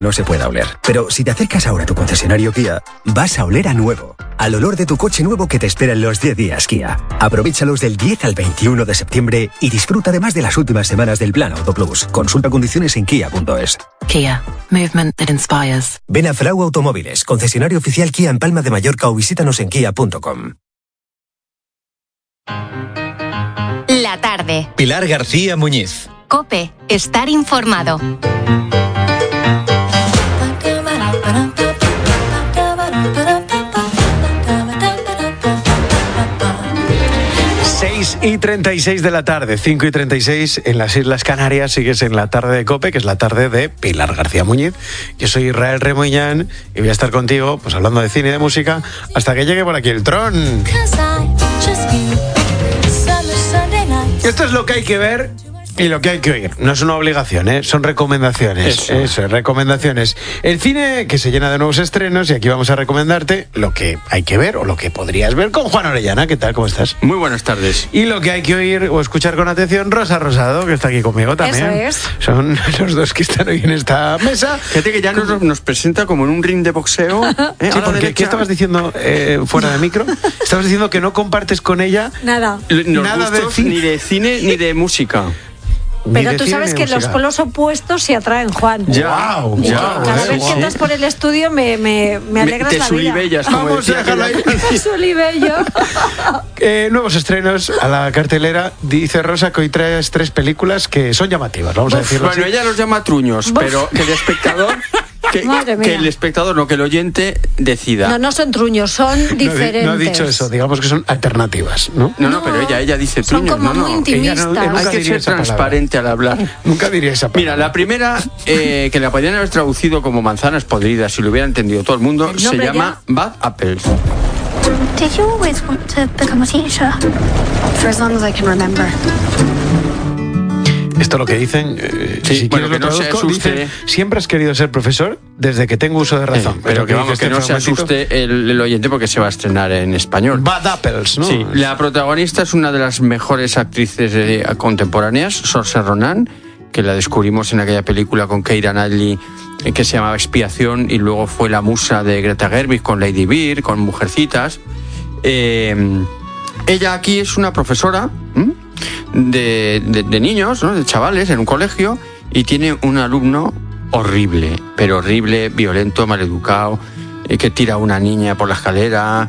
no se pueda oler. Pero si te acercas ahora a tu concesionario Kia, vas a oler a nuevo. Al olor de tu coche nuevo que te espera en los 10 días Kia. Aprovéchalos del 10 al 21 de septiembre y disfruta además de las últimas semanas del plan Auto Plus. Consulta condiciones en kia.es. Kia. Movement that inspires. Ven a Frau Automóviles, concesionario oficial Kia en Palma de Mallorca o visítanos en kia.com. La tarde. Pilar García Muñiz. COPE. Estar informado. Y 36 de la tarde, 5 y 36 en las Islas Canarias. Sigues en la tarde de COPE, que es la tarde de Pilar García Muñiz. Yo soy Israel Remoñán y voy a estar contigo, pues hablando de cine y de música, hasta que llegue por aquí el Tron. Esto es lo que hay que ver y lo que hay que oír. No es una obligación, son recomendaciones. Eso, recomendaciones. El cine que se llena de nuevos estrenos, y aquí vamos a recomendarte lo que hay que ver o lo que podrías ver con Juan Orellana. ¿Qué tal? ¿Cómo estás? Muy buenas tardes. Y lo que hay que oír o escuchar con atención, Rosa Rosado, que está aquí conmigo también. Eso es. Son los dos que están hoy en esta mesa. Fíjate que ya nos presenta como en un ring de boxeo. Sí, porque ¿qué estabas diciendo fuera de micro? Estabas diciendo que no compartes con ella nada ni de cine ni de música. Pero tú sabes que los polos opuestos se atraen, Juan. Wow, cada vez que entras por el estudio me alegras la vida. Sulibellas, como vamos a dejarlo ahí. Sulibello. Nuevos estrenos a la cartelera. Dice Rosa que hoy traes 3 películas que son llamativas, vamos a decirlo bueno, así. Ella los llama truños, pero que el espectador... Que el espectador, no que el oyente decida. No son truños, son diferentes. No ha dicho eso, digamos que son alternativas, ¿no? No, pero ella dice truños. Son como muy intimistas. Hay que ser transparente al hablar. Nunca diría esa palabra. Mira, la primera, que la podrían haber traducido como manzanas podridas, si lo hubiera entendido todo el mundo, se llama Bad Apples. Did you always want to become a teacher? For as long as I can remember. Esto lo que dicen, si bueno, quieres que lo traduzco, dicen, siempre has querido ser profesor desde que tengo uso de razón. Pero que vamos, que no se asuste el oyente porque se va a estrenar en español. Bad Apples, ¿no? Sí, la protagonista es una de las mejores actrices contemporáneas, Saoirse Ronan, que la descubrimos en aquella película con Keira Knightley que se llamaba Expiación, y luego fue la musa de Greta Gerwig con Lady Bird, con Mujercitas. Ella aquí es una profesora de niños, ¿no? De chavales en un colegio, y tiene un alumno horrible, pero horrible, violento, maleducado, que tira a una niña por la escalera,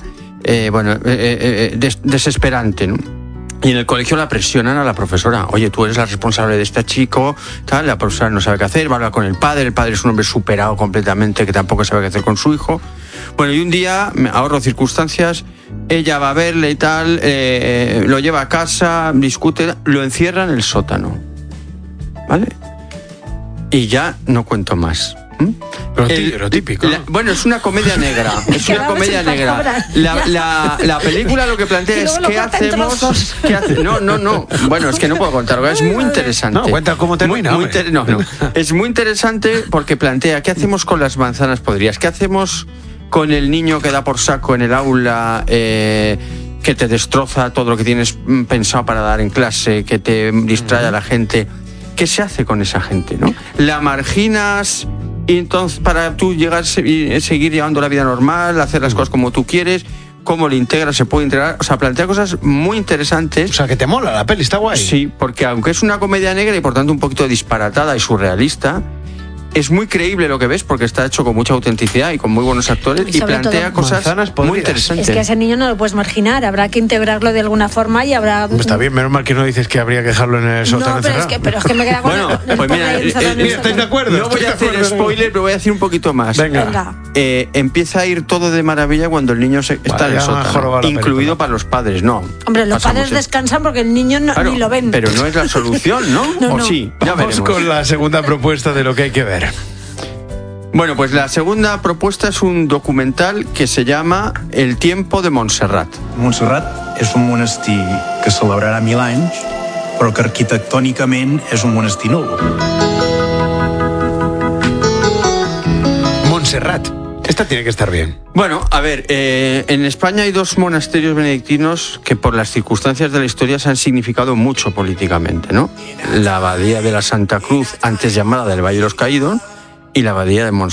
desesperante, ¿no? Y en el colegio la presionan a la profesora. Oye, tú eres la responsable de este chico, tal. La profesora no sabe qué hacer, va a hablar con el padre es un hombre superado completamente que tampoco sabe qué hacer con su hijo. Bueno, y un día, me ahorro circunstancias, ella va a verle y tal, lo lleva a casa, discute, lo encierra en el sótano, ¿vale? Y ya no cuento más. Lo típico. Bueno, es una comedia negra. Es una comedia negra. La película lo que plantea es ¿qué hacemos? No. Bueno, es que no puedo contarlo. Es muy interesante. No, cuenta cómo termina. Es muy interesante porque plantea ¿qué hacemos con las manzanas podridas? ¿Qué hacemos con el niño que da por saco en el aula? Que te destroza todo lo que tienes pensado para dar en clase, que te distrae a la gente. ¿Qué se hace con esa gente, no? La marginas y entonces para tú llegar y seguir llevando la vida normal, hacer las cosas como tú quieres, cómo le integras, se puede integrar, o sea, plantea cosas muy interesantes. O sea, que te mola la peli, está guay. Sí, porque aunque es una comedia negra y por tanto un poquito disparatada y surrealista, es muy creíble lo que ves porque está hecho con mucha autenticidad y con muy buenos actores y plantea cosas muy interesantes. Es que a ese niño no lo puedes marginar, habrá que integrarlo de alguna forma y habrá... Está bien, menos mal que no dices que habría que dejarlo en el sótano. No, pero es que me queda con bueno, pues mira, ¿estáis de acuerdo? No voy a hacer spoiler, pero voy a decir un poquito más. Venga. Empieza a ir todo de maravilla cuando el niño está en el sótano, incluido para los padres, no. Hombre, los padres descansan porque el niño ni lo ven. Pero no es la solución, ¿no? ¿O sí? Ya Vamos veremos. con la segunda propuesta de lo que hay que ver. Bueno, pues la segunda propuesta es un documental que se llama El tiempo de Montserrat. Montserrat és un monestir que celebrarà 1000 anys, però que arquitectònicament és un monestir nul. Montserrat. Esta tiene que estar bien. Bueno, a ver, en España hay 2 monasterios benedictinos que por las circunstancias de la historia se han significado mucho políticamente, ¿no? La Abadía de la Santa Cruz, antes llamada del Valle de los Caídos, y la abadía de